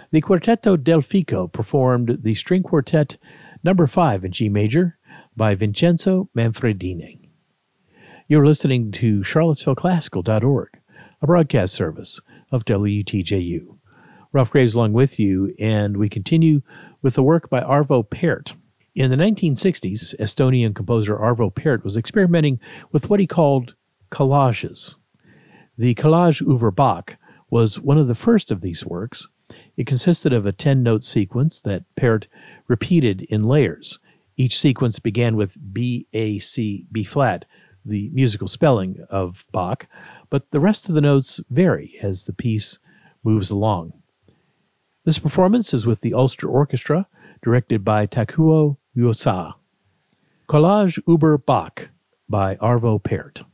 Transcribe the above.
The Quartetto del Fico performed the String Quartet Number 5 in G major by Vincenzo Manfredini. You're listening to charlottesvilleclassical.org, a broadcast service of WTJU. Ralph Graves along with you, and we continue with the work by Arvo Pärt. In the 1960s, Estonian composer Arvo Pärt was experimenting with what he called collages. The Collage über Bach was one of the first of these works. It consisted of a 10-note sequence that Pärt repeated in layers. Each sequence began with B, A, C, B flat, the musical spelling of Bach, but the rest of the notes vary as the piece moves along. This performance is with the Ulster Orchestra, directed by Takuo Yuasa. Collage über Bach by Arvo Pärt.